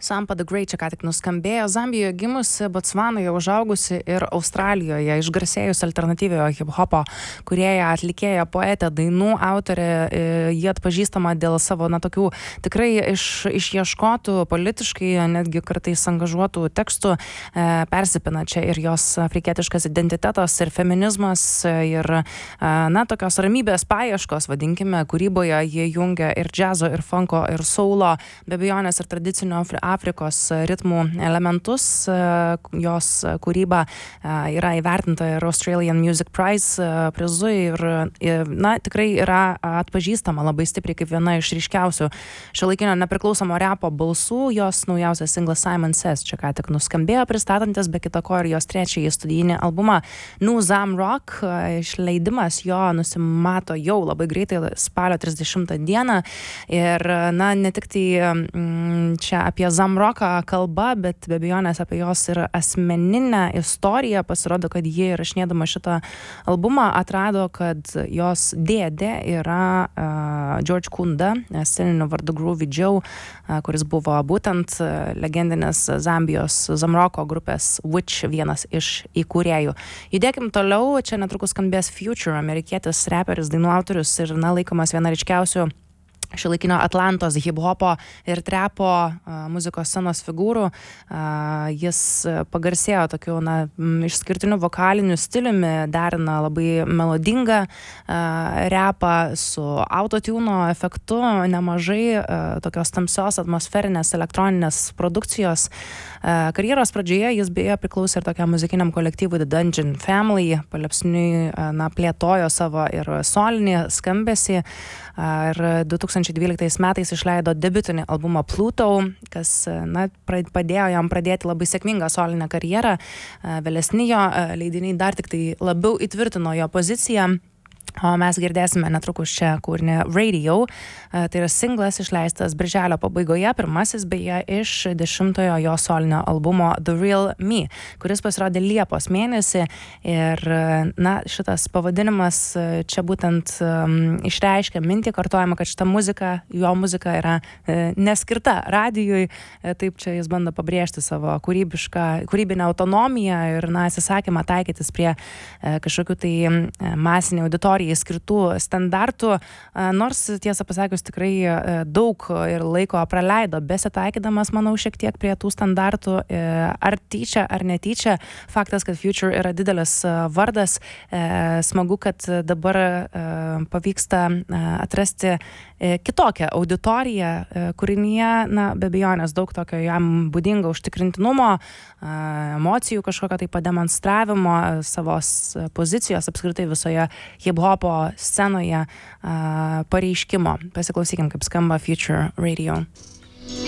Sampa the Great čia ką tik nuskambėjo. Zambijoje gimusi, Botsvanoje užaugusi ir Australijoje išgarsėjusi alternatyviojo hip-hopo kūrėja, atlikėja, poetė, dainų autorė. Ji atpažįstama dėl savo, tokių tikrai išieškotų, politiškai, netgi kartais angažuotų tekstų. Persipina čia ir jos afrikietiškas identitetas, ir feminizmas, ir, tokios ramybės paieškos, vadinkime, kūryboje jie jungia ir džiazo, ir funko, ir soulo, be abejonės ir tradicinio Afrikos ritmų elementus. Jos kūryba yra įvertinta ir Australian Music Prize prizu ir tikrai yra atpažįstama labai stipriai kaip viena iš ryškiausių šiuolaikinio nepriklausomo repo balsų. Jos naujausias singlas Simon Says čia ką tik nuskambėjo, pristatantis be kita ko ir jos trečiąjį studijinį albumą New Zam Rock. Išleidimas jo nusimato jau labai greitai, spalio 30 dieną. Ir ne tik tai čia apie Zamroką kalba, bet be abejonės apie jos ir asmeninę istoriją. Pasirodo, kad ji rašinėdama šitą albumą atrado, kad jos dėdė yra George Kunda, sceniniu vardu Groovy Joe, kuris buvo būtent legendinės Zambijos Zamroko grupės Witch vienas iš įkūrėjų. Judėkim toliau, čia netrukus skambės Future, amerikietis reperis, dainų autorius ir laikomas viena ryškiausių šiuolaikinio Atlantos hip-hopo ir trepo muzikos scenos figūrų. Jis pagarsėjo tokiu išskirtiniu vokaliniu stiliumi, derina labai melodingą repą su autotuno efektu, nemažai tokios tamsios atmosferinės elektroninės produkcijos. Karjeros pradžioje jis beje priklausė ir tokiam muzikiniam kolektyvui The Dungeon Family, palaipsniui plėtojo savo ir solinį skambesį. Ir 2012 metais išleido debiutinį albumą Pluto, kas padėjo jam pradėti labai sėkmingą solinę karjerą. Vėlesni jo leidiniai dar tik tai labiau įtvirtino jo poziciją. O mes girdėsime netrukus čia kūrinį Radio. Tai yra singlas išleistas birželio pabaigoje, pirmasis beje iš 10-ojo jo solinio albumo The Real Me, kuris pasirodė Liepos mėnesį. Ir šitas pavadinimas čia būtent išreiškia mintį, kartojama, kad šita muzika, jo muzika yra neskirta radijui. Taip čia jis bando pabrėžti savo kūrybinę autonomiją ir atsisakymą taikytis prie kažkokių tai masinį auditorijai skirtų standartų, nors tiesą pasakius tikrai daug ir laiko praleido besitaikydamas, manau, šiek tiek prie tų standartų, ar tyčia, ar netyčia. Faktas, kad Future yra didelis vardas, smagu, kad dabar pavyksta atrasti kitokią auditoriją kūrinyje, be abejonės daug tokio jam būdingo užtikrintinumo, emocijų kažkokio tai pademonstravimo, savos pozicijos apskritai visoje hip-hopo scenoje pareiškimo. Pasiklausykim, kaip skamba Future Radio.